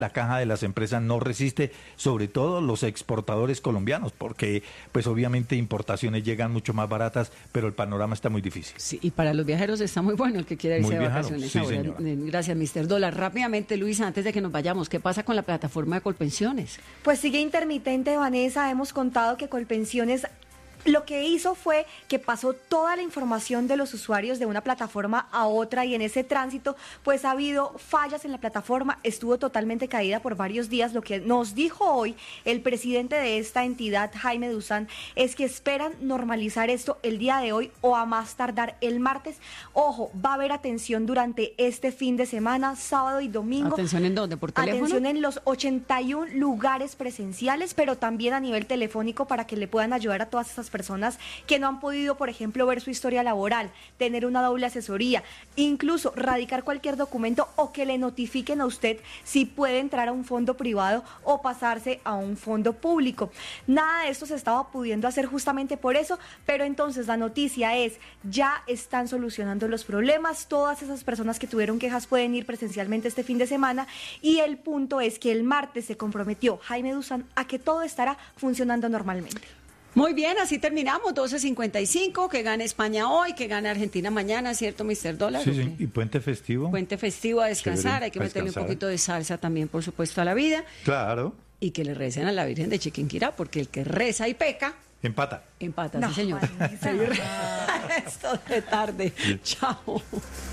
la caja de las empresas no resiste, sobre todo los exportadores colombianos, porque pues obviamente importaciones llegan mucho más baratas, pero el panorama está muy difícil. Sí, y para los viajeros está muy bueno el que quiera irse Muy de viajero, vacaciones sí, ahora. señora. Gracias, Mr. Dólar. Rápidamente, Luisa, antes de que nos vayamos, ¿qué pasa con la plataforma de Colpensiones? Pues sigue intermitente, Vanessa. Hemos contado que Colpensiones lo que hizo fue que pasó toda la información de los usuarios de una plataforma a otra, y en ese tránsito pues ha habido fallas en la plataforma, estuvo totalmente caída por varios días. Lo que nos dijo hoy el presidente de esta entidad, Jaime Duzán, es que esperan normalizar esto el día de hoy o a más tardar el martes. Ojo, va a haber atención durante este fin de semana, sábado y domingo. ¿Atención en dónde? ¿Por teléfono? Atención en los 81 lugares presenciales, pero también a nivel telefónico, para que le puedan ayudar a todas esas personas que no han podido, por ejemplo, ver su historia laboral, tener una doble asesoría, incluso radicar cualquier documento, o que le notifiquen a usted si puede entrar a un fondo privado o pasarse a un fondo público. Nada de esto se estaba pudiendo hacer justamente por eso, pero entonces la noticia es, ya están solucionando los problemas, todas esas personas que tuvieron quejas pueden ir presencialmente este fin de semana, y el punto es que el martes se comprometió Jaime Duzán a que todo estará funcionando normalmente. Muy bien, así terminamos, 12:55, que gane España hoy, que gane Argentina mañana, ¿cierto, Mr. Dólar? Sí, sí, y puente festivo. Puente festivo a descansar, Chévere, hay que a meterle descansar. un poquito de salsa también, por supuesto, a la vida. Claro, Y que le recen a la Virgen de Chiquinquirá, porque el que reza y peca, empata. empata, No, sí, señor. Vanessa. Esto de tarde. Chao.